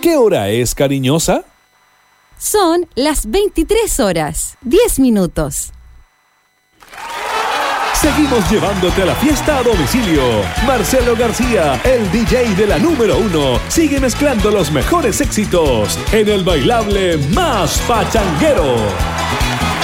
¿Qué hora es, cariñosa? Son las 23 horas, 10 minutos. Seguimos llevándote a la fiesta a domicilio. Marcelo García, el DJ de la número 1, sigue mezclando los mejores éxitos en el bailable más pachanguero.